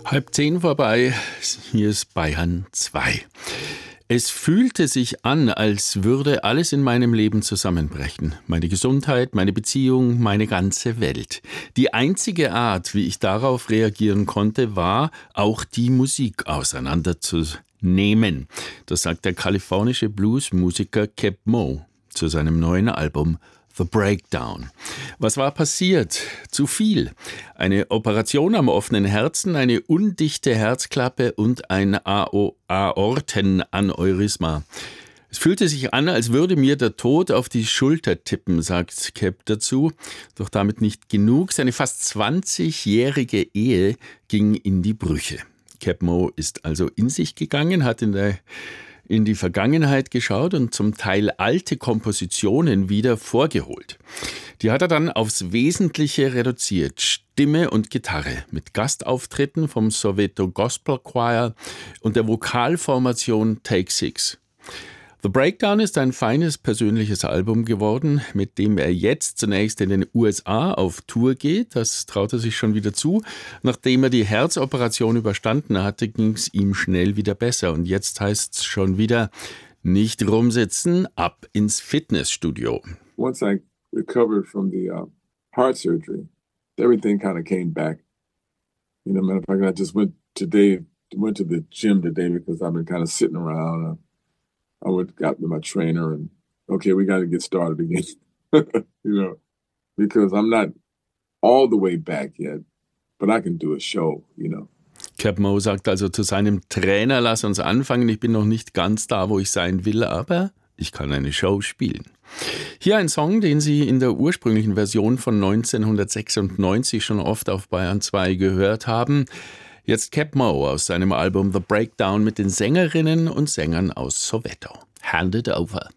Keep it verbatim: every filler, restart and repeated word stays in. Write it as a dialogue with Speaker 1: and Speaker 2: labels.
Speaker 1: Halb zehn vorbei, hier ist Bayern zwei. Es fühlte sich an, als würde alles in meinem Leben zusammenbrechen. Meine Gesundheit, meine Beziehung, meine ganze Welt. Die einzige Art, wie ich darauf reagieren konnte, war, auch die Musik auseinanderzunehmen. Das sagt der kalifornische Bluesmusiker Keb Mo zu seinem neuen Album The Breakdown. Was war passiert? Zu viel. Eine Operation am offenen Herzen, eine undichte Herzklappe und ein Aortenaneurysma. Es fühlte sich an, als würde mir der Tod auf die Schulter tippen, sagt Keb dazu. Doch damit nicht genug. Seine fast zwanzigjährige Ehe ging in die Brüche. Keb Mo ist also in sich gegangen, hat in der in die Vergangenheit geschaut und zum Teil alte Kompositionen wieder vorgeholt. Die hat er dann aufs Wesentliche reduziert. Stimme und Gitarre mit Gastauftritten vom Soweto Gospel Choir und der Vokalformation Take Six. The Breakdown ist ein feines persönliches Album geworden, mit dem er jetzt zunächst in den U S A auf Tour geht. Das traut er sich schon wieder zu. Nachdem er die Herzoperation überstanden hatte, ging es ihm schnell wieder besser. Und jetzt heißt es schon wieder, nicht rumsitzen, ab ins Fitnessstudio.
Speaker 2: Once I recovered from the uh, heart surgery, everything kind of came back. You know, matter of fact, I just went today, went to the gym today because I've been kind of sitting around. Uh, I went, got with my trainer and, okay, we got to get started again, you know, because I'm not all the way back yet, but I can do a show, you know.
Speaker 1: Keb Mo sagt also zu seinem Trainer, lass uns anfangen, ich bin noch nicht ganz da, wo ich sein will, aber ich kann eine Show spielen. Hier ein Song, den Sie in der ursprünglichen Version von neunzehnhundertsechsundneunzig schon oft auf Bayern zwei gehört haben. Jetzt Keb Mo aus seinem Album The Breakdown mit den Sängerinnen und Sängern aus Soweto. Hand it over.